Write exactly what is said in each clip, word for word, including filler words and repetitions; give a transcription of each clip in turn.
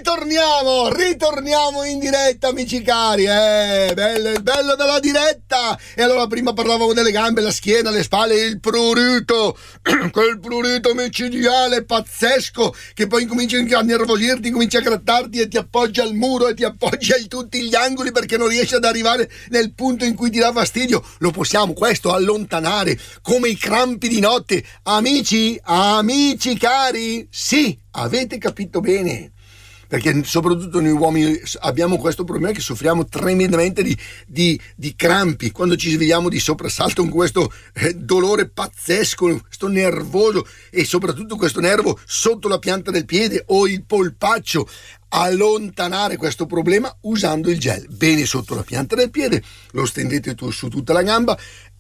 ritorniamo, ritorniamo in diretta, amici cari. Eh, bello, il bello della diretta. E allora prima parlavamo delle gambe, la schiena, le spalle, il prurito, quel prurito micidiale pazzesco che poi comincia a nervosirti, comincia a grattarti e ti appoggia al muro e ti appoggia in tutti gli angoli perché non riesci ad arrivare nel punto in cui ti dà fastidio. Lo possiamo questo allontanare come i crampi di notte. Amici, amici cari, sì, avete capito bene. Perché soprattutto noi uomini abbiamo questo problema che soffriamo tremendamente di, di, di crampi quando ci svegliamo di soprassalto con questo eh, dolore pazzesco, questo nervoso e soprattutto questo nervo sotto la pianta del piede o il polpaccio. Allontanare questo problema usando il gel bene sotto la pianta del piede, lo stendete tu, su tutta la gamba.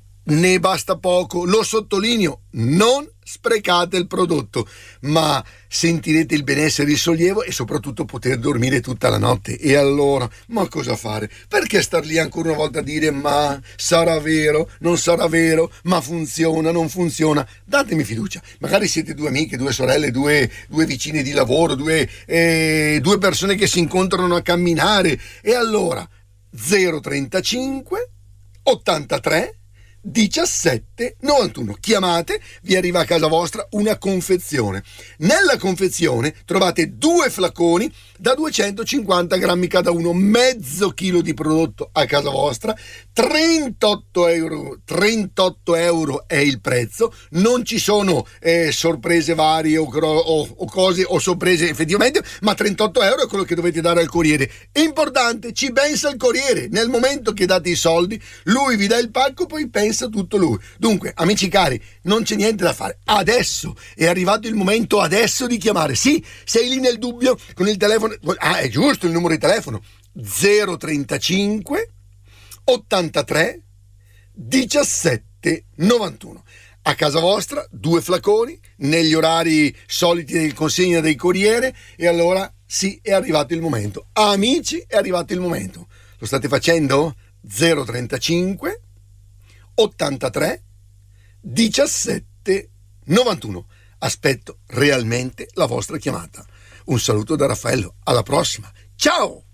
Ne basta poco, lo sottolineo, non sprecate il prodotto, ma sentirete il benessere, il sollievo e soprattutto poter dormire tutta la notte. E allora, ma cosa fare? Perché star lì ancora una volta a dire ma sarà vero, non sarà vero, ma funziona, non funziona? Datemi fiducia, magari siete due amiche, due sorelle, due, due vicine di lavoro, due, eh, due persone che si incontrano a camminare e allora zero trentacinque ottantatré diciassette novantuno, chiamate, vi arriva a casa vostra una confezione. Nella confezione trovate due flaconi da duecentocinquanta grammi cada uno, mezzo chilo di prodotto a casa vostra, trentotto euro, trentotto euro è il prezzo, non ci sono eh, sorprese varie o, o, o cose o sorprese effettivamente, ma trentotto euro è quello che dovete dare al corriere. È importante, ci pensa il corriere, nel momento che date i soldi lui vi dà il pacco, poi pensa tutto lui. Dunque, amici cari, non c'è niente da fare, adesso è arrivato il momento adesso di chiamare. Sì, sei lì nel dubbio con il telefono, ah, è giusto il numero di telefono zero trentacinque ottantatré diciassette novantuno. A casa vostra due flaconi negli orari soliti del consegna dei corriere e allora sì, è arrivato il momento. Amici, è arrivato il momento. Lo state facendo? zero trentacinque ottantatré diciassette novantuno. Aspetto realmente la vostra chiamata. Un saluto da Raffaello, alla prossima, ciao!